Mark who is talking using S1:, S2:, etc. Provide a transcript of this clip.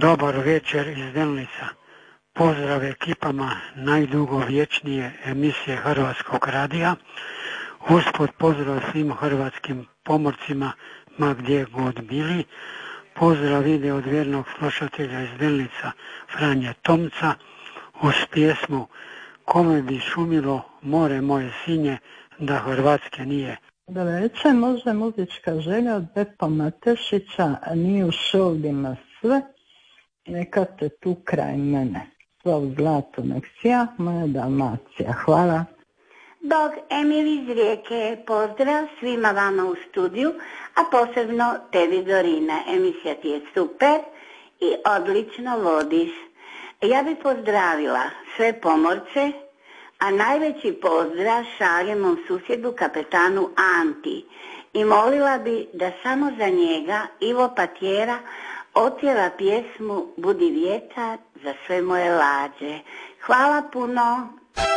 S1: Dobar večer iz Delnica. Pozdrav ekipama najdugovječnije emisije Hrvatskog radija. Usput pozdrav svim hrvatskim pomorcima ma gdje god bili. Pozdrav ide od vjernog slušatelja iz Delnica Franje Tomca uz pjesmu Kome bi šumilo more moje sinje da Hrvatske nije.
S2: Dobar večer, može muzička želja od Bepa Matešića, nije u šoldima sve, neka te tu kraj mene. Sva u zlatu nek sija, moja Dalmacija. Hvala.
S3: Bog, Emil iz Rijeke, pozdrav svima vama u studiju, a posebno tebi Dorina. Emisija ti je super i odlično vodiš. Ja bih pozdravila sve pomorce, a najveći pozdrav šaljem mom susjedu kapetanu Anti i molila bi da samo za njega Ivo Patjera otjeva pjesmu Budi vjetar za sve moje lađe. Hvala puno.